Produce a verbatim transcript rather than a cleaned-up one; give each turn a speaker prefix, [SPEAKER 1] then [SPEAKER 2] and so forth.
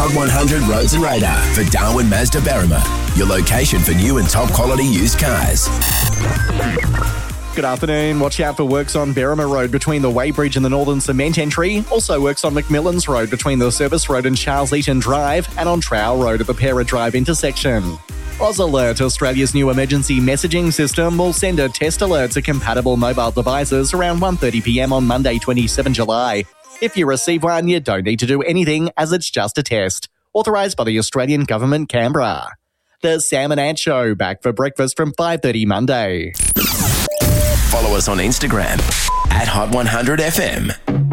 [SPEAKER 1] Hot one hundred Roads and Radar for Darwin Mazda Berrima, your location for new and top quality used cars.
[SPEAKER 2] Good afternoon. Watch out for works on Berrima Road between the Weybridge and the Northern Cement Entry. Also works on McMillan's Road between the Service Road and Charles Eaton Drive, and on Trowell Road at the Pera Drive intersection. Oz Alert, Australia's new emergency messaging system, will send a test alert to compatible mobile devices around one thirty p m on Monday, the twenty-seventh of July. If you receive one, you don't need to do anything, as it's just a test. Authorised by the Australian Government, Canberra. The Sam and Ant Show, back for breakfast from five thirty Monday.
[SPEAKER 1] Follow us on Instagram at Hot one hundred F M.